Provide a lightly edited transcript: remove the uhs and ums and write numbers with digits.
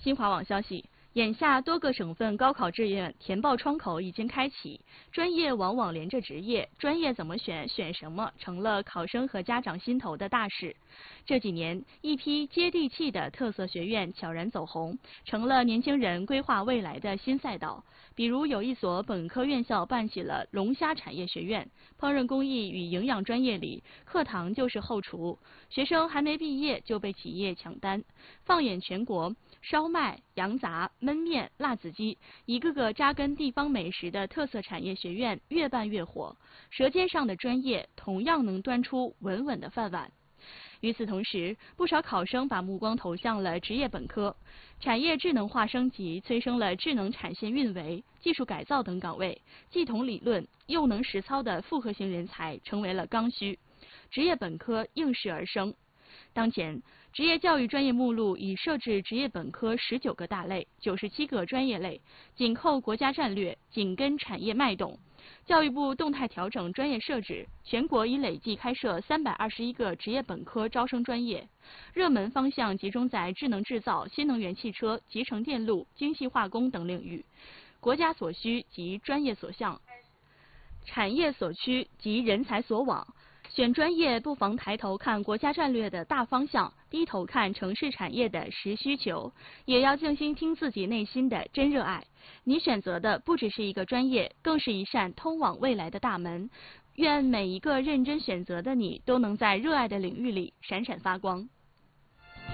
新华网消息，眼下多个省份高考志愿填报窗口已经开启，专业往往连着职业，专业怎么选、选什么，成了考生和家长心头的大事。这几年，一批接地气的特色学院悄然走红，成了年轻人规划未来的新赛道。比如，有一所本科院校办起了龙虾产业学院，烹饪工艺与营养专业里，课堂就是后厨，学生还没毕业就被企业抢单。放眼全国，烧麦、羊杂、焖面、辣子鸡，一个个扎根地方美食的特色产业学院越办越火，舌尖上的专业同样能端出稳稳的饭碗。与此同时，不少考生把目光投向了职业本科，产业智能化升级催生了智能产线运维、技术改造等岗位，既懂理论又能实操的复合型人才成为了刚需，职业本科应势而生。当前，职业教育专业目录已设置职业本科19个大类、97个专业类，紧扣国家战略，紧跟产业脉动。教育部动态调整专业设置，全国已累计开设321个职业本科招生专业，热门方向集中在智能制造、新能源汽车、集成电路、精细化工等领域，国家所需及专业所向，产业所趋及人才所往。选专业不妨抬头看国家战略的大方向，低头看城市产业的实需求，也要静心听自己内心的真热爱。你选择的不只是一个专业，更是一扇通往未来的大门。愿每一个认真选择的你，都能在热爱的领域里闪闪发光。